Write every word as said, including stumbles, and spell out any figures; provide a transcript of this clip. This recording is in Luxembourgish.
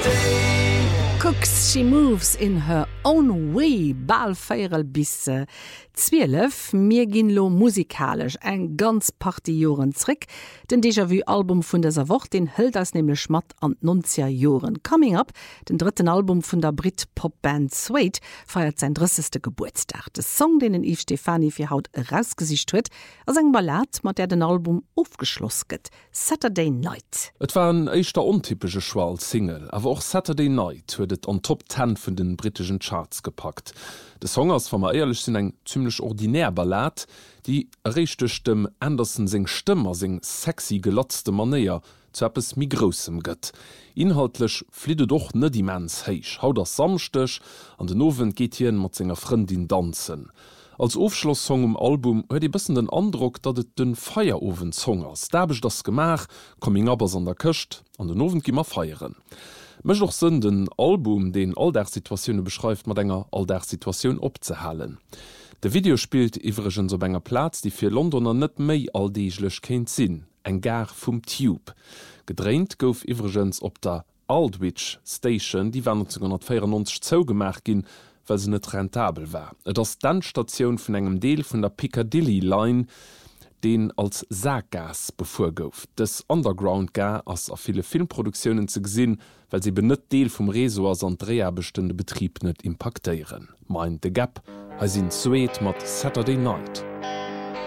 Cooks, she moves in her own way, bal feierel bis äh, zwölf. Mir gin lo musikalisch eng ganz party Joren zrick. Den Déjà-vu-Album vun dieser Woche, den hält das nämlich schmatt an neunziger Joren. Coming Up, den dritten Album von der Brit-Pop-Band Suede, feiert sein dreißigsten Geburtstag. Der Song, den den Yves Stefani für haut rausgesicht huet, als eng Ballad, mit der den Album aufgeschlossen wird. Saturday Night. Et war ein echter untypische Schwal-Single, aber auch Saturday Night huet et an Top zehn von den britischen Charts gepackt. Der Song ist, wenn wir ehrlich sind, eng ziemlich ordinär Ballad, die richtig dem Anderson sing Stimme, sing sexy gelotzte Manier zu etwas mi Grossem gëtt. Inhaltlich flieht doch nicht immens heich. Haut das samstech, an den Abend geht hier mit seiner Freundin tanzen. Als Aufschlusssong im Album huet ich bisschen den Eindruck, dass es den Feierabend-Song ist. Da hab ich das gemacht, Coming Up an der Küste, an den Abend gehen wir feiern. Mech doch sinn den Album, den all der Situationen beschreift, mat enger all der Situation opzehalen. De Video spielt iwwergens op enger Platz, die fir Londoner net méi alldeiglech kenint sinn, eng gar vum Tube. Gedreint gouf iwwergens op der Aldwych Station, die war neunzehnhundertvierundneunzig zougemerk gin, weil se net rentabel war. Et ass Danstationun vun engem Deel vun der Piccadilly Line, den als Sargas bevorgouft. Das Underground gar ass a viele Filmproduktionen ze gesinn, weil sie benët Deel vum Resor an Dreherbestände Betrieb net impactéieren. Meint de Gap, ha sinn Suede mat Saturday Night.